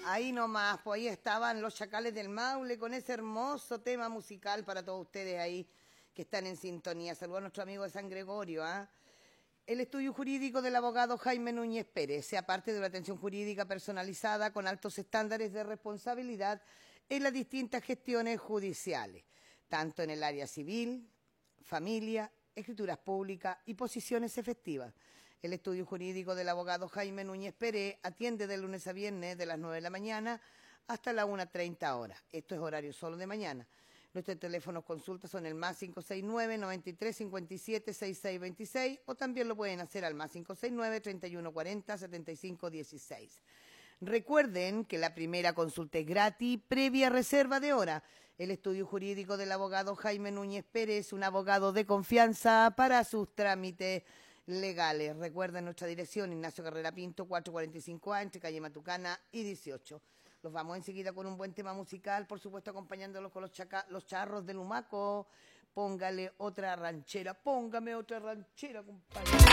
Ahí nomás, pues ahí estaban los Chacales del Maule con ese hermoso tema musical para todos ustedes ahí que están en sintonía. Saludos a nuestro amigo de San Gregorio. El estudio jurídico del abogado Jaime Núñez Pérez, sea parte de una atención jurídica personalizada con altos estándares de responsabilidad en las distintas gestiones judiciales, tanto en el área civil, familia, escrituras públicas y posiciones efectivas. El estudio jurídico del abogado Jaime Núñez Pérez atiende de lunes a viernes de las 9 de la mañana hasta las 1:30 horas. Esto es horario solo de mañana. Nuestros teléfonos consultas son el más 569 93 57 66 26 o también lo pueden hacer al más 569 31 40 75 16. Recuerden que la primera consulta es gratis, previa reserva de hora. El estudio jurídico del abogado Jaime Núñez Pérez, un abogado de confianza para sus trámites legales. Recuerden nuestra dirección, Ignacio Carrera Pinto, 445A, entre calle Matucana y 18. Los vamos enseguida con un buen tema musical, por supuesto acompañándolos con los charros del Humaco. Póngame otra ranchera, compadre.